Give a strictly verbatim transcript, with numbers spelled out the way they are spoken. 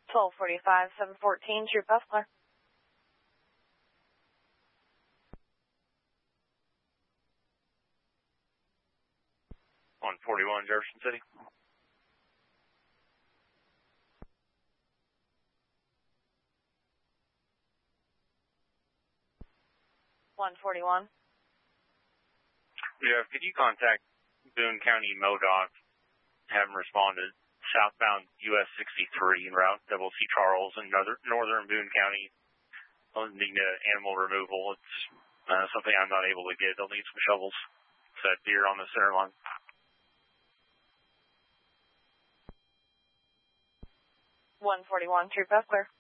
twelve forty-five, seven fourteen, Troop F clear. one forty-one, Jefferson City. one forty-one. Jeff, could you contact Boone County MoDOT, have them respond to southbound U S sixty-three en route double C Charles in northern, northern Boone County. They'll need uh, animal removal. It's uh, something I'm not able to get. They'll need some shovels. It's that deer on the center line. one forty-one, Troop F clear.